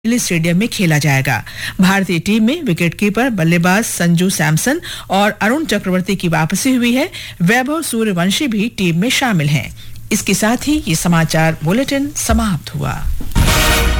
Delhi stadium में खेला जाएगा। भारतीय टीम में विकेटकीपर बल्लेबाज संजू सैमसन और अरुण चक्रवर्ती की वापसी हुई है। वैभव सूर्यवंशी भी टीम में शामिल हैं। इसके साथ ही ये समाचार बुलेटिन समाप्त हुआ।